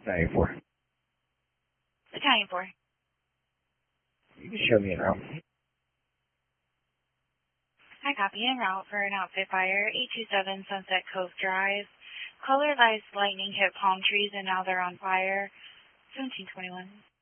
Battalion 4. Battalion 4. You can show me an route. I copy en route for an outfit fire, 827 Sunset Cove Drive. Color lights lightning hit palm trees and now they're on fire. 1721.